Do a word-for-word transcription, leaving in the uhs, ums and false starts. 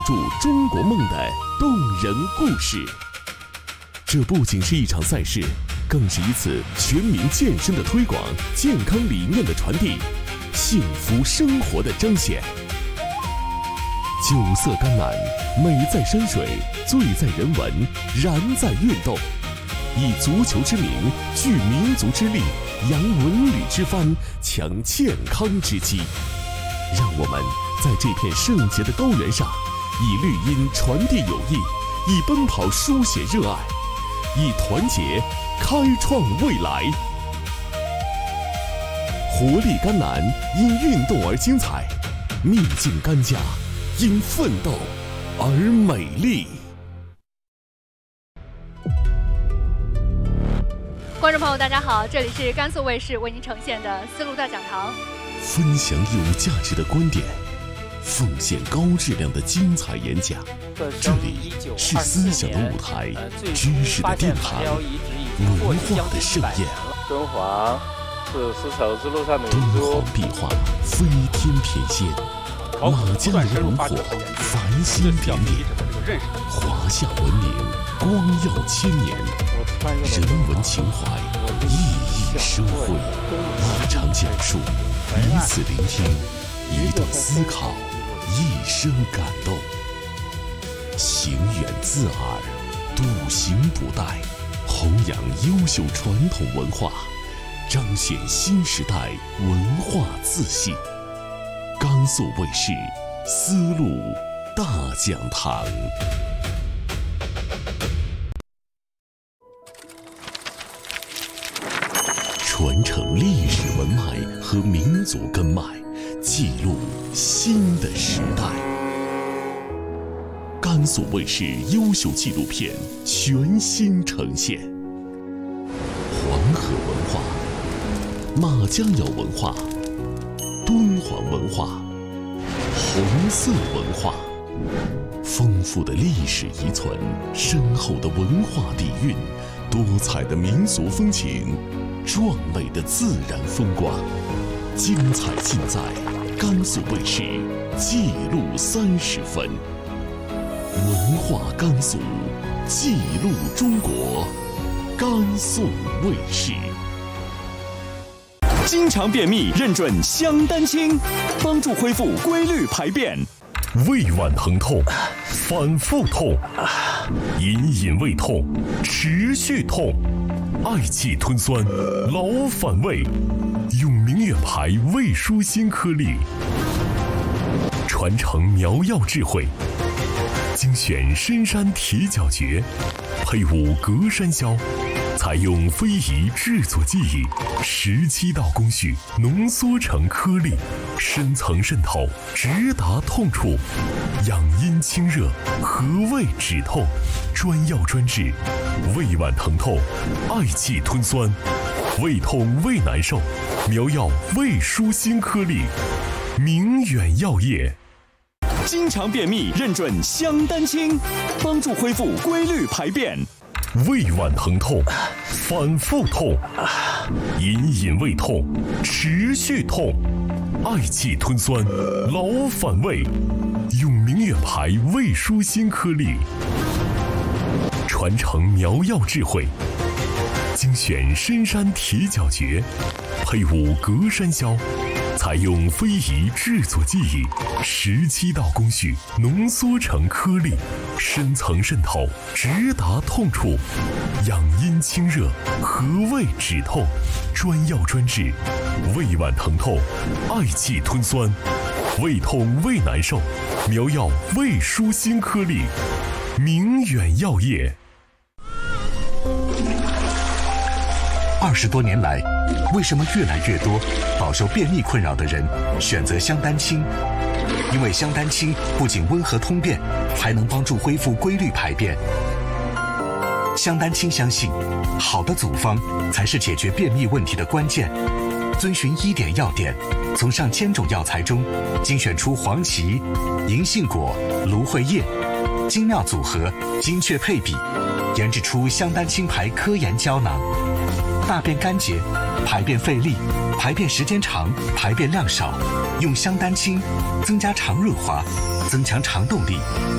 筑中国梦的动人故事。这不仅是一场赛事，更是一次全民健身的推广、健康理念的传递、幸福生活的彰显。九色甘蓝，美在山水，醉在人文，燃在运动。以足球之名，聚民族之力，扬文旅之帆，抢健康之机。让我们在这片圣洁的高原上，以绿荫传递友谊，以奔跑书写热爱，以团结开创未来。活力甘蓝，因运动而精彩；秘境甘家，因奋斗而美丽。 观众朋友大家好，这里是甘肃卫视为您呈现的丝路大讲堂， 分享有价值的观点，奉献高质量的精彩演讲。这里是思想的舞台，知识的殿堂，文化的盛宴。 敦煌是丝绸之路上的敦煌壁画飞天翩跹，马家窑炉火繁星点点，华夏文明光耀千年，人文情怀熠熠生辉。一场讲述，彼此聆听，一段思考，一生感动。行远自耳，笃行不殆，弘扬优秀传统文化，彰显新时代文化自信。甘肃卫视丝路大讲堂。传承历史文脉和民族根脉，记录新的时代。甘肃卫视优秀纪录片全新呈现。黄河文化、马家窑文化、敦煌文化、红色文化，丰富的历史遗存，深厚的文化底蕴，多彩的民俗风情，壮美的自然风光，精彩尽在甘肃卫视记录三十分。文化甘肃，记录中国，甘肃卫视。 经常便秘认准香丹清，帮助恢复规律排便。 胃脘疼痛，反复痛，隐隐胃痛，持续痛，嗳气吞酸，老反胃，用明远牌胃舒心颗粒，传承苗药智慧，精选深山铁角蕨，配伍隔山椒，采用非遗制作技艺，十七道工序浓缩成颗粒，深层渗透，直达痛处，养阴清热，和胃止痛，专药专治，胃脘疼痛、嗳气吞酸、胃痛胃难受，苗药胃舒心颗粒，明远药业。 经常便秘认准香丹清，帮助恢复规律排便。 胃脘疼痛，反复痛，隐隐胃痛，持续痛，嗳气吞酸，老反胃，用明远牌胃舒心颗粒，传承苗药智慧，精选深山铁角蕨，配伍隔山椒，采用非遗制作技艺，十七道工序浓缩成颗粒，深层渗透，直达痛处，养阴清热，和胃止痛，专药专治，胃脘疼痛、嗳气吞酸、胃痛胃难受，苗药胃舒心颗粒，明远药业。 二十多年来，为什么越来越多饱受便秘困扰的人选择香丹清？因为香丹清不仅温和通便，还能帮助恢复规律排便。香丹清相信，好的组方才是解决便秘问题的关键。遵循医典要点，从上千种药材中精选出黄芪、银杏果、芦荟叶，精妙组合，精确配比，研制出香丹清牌科研胶囊。大便干结、排便费力、排便时间长、排便量少，用香丹清增加肠润滑，增强肠动力，